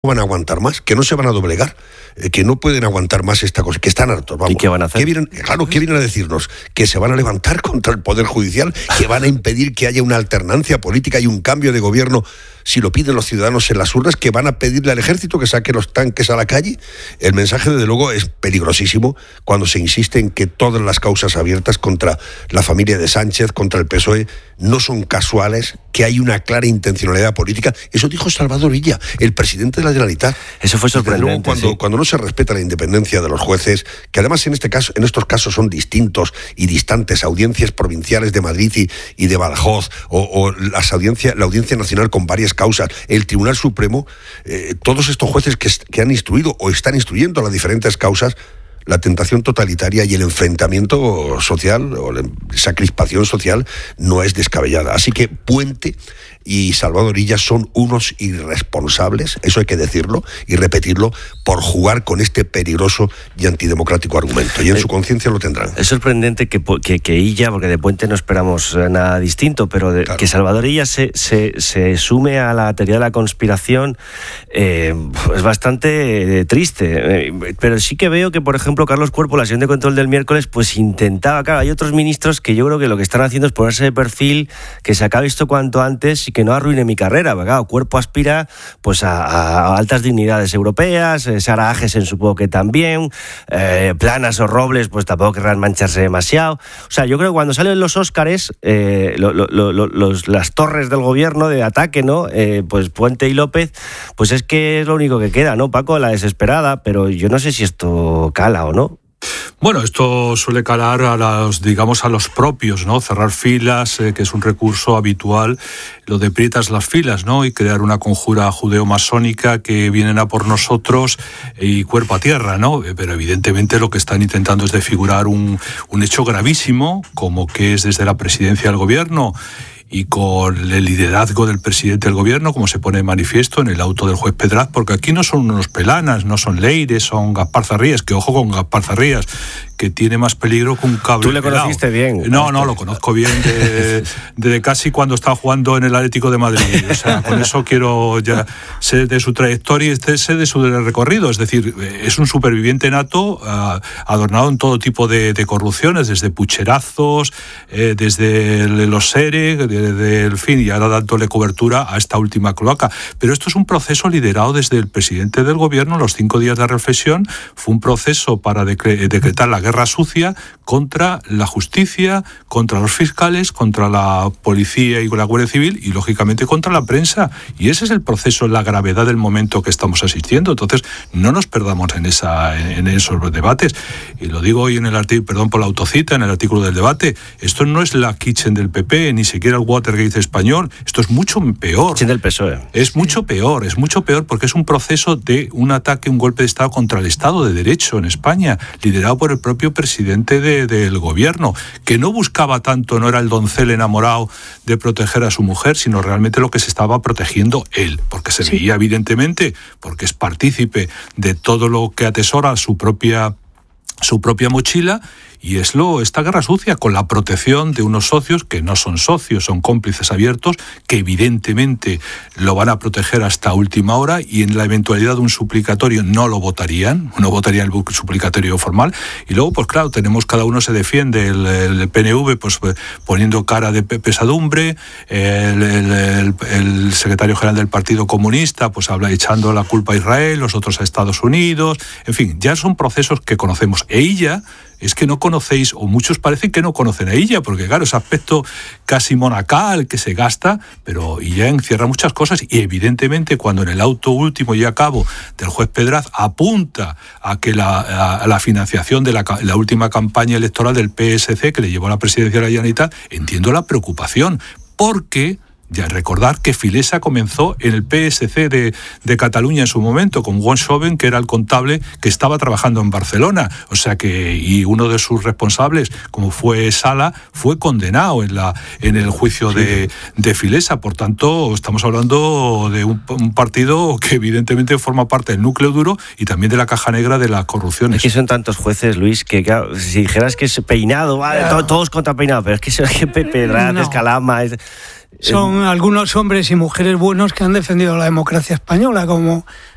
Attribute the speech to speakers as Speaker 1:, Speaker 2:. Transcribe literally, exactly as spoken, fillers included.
Speaker 1: van a aguantar más, que no se van a doblegar, eh, que no pueden aguantar más esta cosa, que están hartos. Vamos.
Speaker 2: ¿Y qué van a hacer?
Speaker 1: ¿Qué vienen, claro, ¿qué vienen a decirnos? Que se van a levantar contra el Poder Judicial, que van a impedir que haya una alternancia política y un cambio de gobierno si lo piden los ciudadanos en las urnas, que van a pedirle al ejército que saque los tanques a la calle. El mensaje, desde luego, es peligrosísimo cuando se insiste en que todas las causas abiertas contra la familia de Sánchez, contra el P S O E, no son casuales, que hay una clara intencionalidad política. Eso dijo Salvador Illa, el presidente de la Generalitat.
Speaker 2: Eso fue sorprendente.
Speaker 1: Luego, cuando,
Speaker 2: sí.
Speaker 1: cuando no se respeta la independencia de los jueces, que además en este caso, en estos casos son distintos y distantes, audiencias provinciales de Madrid y, y de Badajoz, o, o las audiencias, la Audiencia Nacional con varias causas, el Tribunal Supremo, eh, todos estos jueces que, que han instruido o están instruyendo las diferentes causas, la tentación totalitaria y el enfrentamiento social o la, esa crispación social no es descabellada. Así que Puente y Salvador Illa son unos irresponsables, eso hay que decirlo y repetirlo, por jugar con este peligroso y antidemocrático argumento, y en su conciencia lo tendrán.
Speaker 2: Es sorprendente que, que, que Illa, porque de Puente no esperamos nada distinto, pero de, claro. que Salvador Illa se, se, se sume a la teoría de la conspiración eh, es bastante eh, triste, eh, pero sí que veo que, por ejemplo, Carlos Cuerpo, la sesión de control del miércoles, pues intentaba, claro, hay otros ministros que yo creo que lo que están haciendo es ponerse de perfil, que se acabe esto cuanto antes y que no arruine mi carrera, porque claro, Cuerpo aspira pues a, a altas dignidades europeas, eh, Sara Agesen supongo que también, eh, Planas o Robles pues tampoco querrán mancharse demasiado. O sea, yo creo que cuando salen los Óscares, eh, lo, lo, lo, los, las torres del gobierno de ataque, ¿no? Eh, pues Puente y López, pues es que es lo único que queda, ¿no, Paco? La desesperada, pero yo no sé si esto cala o no.
Speaker 3: Bueno, esto suele calar a los, digamos, a los propios, ¿no? Cerrar filas, eh, que es un recurso habitual, lo de prietas las filas, ¿no? Y crear una conjura judeo-masónica que vienen a por nosotros y cuerpo a tierra, ¿no? Pero evidentemente lo que están intentando es desfigurar un, un hecho gravísimo, como que es desde la presidencia del gobierno y con el liderazgo del presidente del gobierno, como se pone de manifiesto en el auto del juez Pedraz, porque aquí no son unos Pelanas, no son Leire, son Gaspar Zarrías, que ojo con Gaspar Zarrías, que tiene más peligro que un cable.
Speaker 2: ¿Tú le conociste
Speaker 3: pelado.
Speaker 2: bien?
Speaker 3: No, no, lo conozco bien de, de casi cuando estaba jugando en el Atlético de Madrid. O sea, con eso quiero ya sé de su trayectoria y sé de su recorrido. Es decir, es un superviviente nato, uh, adornado en todo tipo de, de corrupciones, desde pucherazos, eh, desde los SERE, desde el fin, y ahora dándole cobertura a esta última cloaca. Pero esto es un proceso liderado desde el presidente del gobierno, los cinco días de reflexión. Fue un proceso para decre- decretar la guerra guerra sucia contra la justicia, contra los fiscales, contra la policía y la Guardia Civil y, lógicamente, contra la prensa. Y ese es el proceso, la gravedad del momento que estamos asistiendo. Entonces, no nos perdamos en, esa, en esos debates. Y lo digo hoy en el artículo, perdón por la autocita, en el artículo del debate, esto no es la kitchen del P P, ni siquiera el Watergate español. Esto es mucho peor.
Speaker 2: Kitchen del P S O E.
Speaker 3: Es mucho peor, es mucho peor porque es un proceso de un ataque, un golpe de Estado contra el Estado de Derecho en España, liderado por el propio presidente de, del gobierno, que no buscaba tanto, no era el doncel enamorado de proteger a su mujer, sino realmente lo que se estaba protegiendo él, porque se sí. veía evidentemente, porque es partícipe de todo lo que atesora su propia, su propia mochila. Y es lo, esta guerra sucia, con la protección de unos socios que no son socios, son cómplices abiertos, que evidentemente lo van a proteger hasta última hora, y en la eventualidad de un suplicatorio no lo votarían, no votarían el suplicatorio formal. Y luego, pues claro, tenemos, cada uno se defiende, el, el P N V pues poniendo cara de pesadumbre, el, el, el, el secretario general del Partido Comunista pues habla echando la culpa a Israel, los otros a Estados Unidos, en fin, ya son procesos que conocemos. E ella es que no conocéis, o muchos parecen que no conocen a ella, porque claro, ese aspecto casi monacal que se gasta, pero ella encierra muchas cosas, y evidentemente cuando en el auto último y a cabo del juez Pedraz apunta a que la, a, a la financiación de la, la última campaña electoral del P S C, que le llevó a la presidencia de la Generalitat, entiendo la preocupación, porque ya recordar que Filesa comenzó en el P S C de, de Cataluña en su momento, con Juan Schoven, que era el contable que estaba trabajando en Barcelona. O sea que, y uno de sus responsables, como fue Sala, fue condenado en, la, en el juicio sí. de, de Filesa. Por tanto, estamos hablando de un, un partido que evidentemente forma parte del núcleo duro y también de la caja negra de las corrupciones.
Speaker 2: Es que son tantos jueces, Luis, que claro, si dijeras que es peinado, vale, claro. todos contra peinado, pero es que, es que Pedraz, no. Escalama... Es,
Speaker 4: Son algunos hombres y mujeres buenos que han defendido la democracia española, como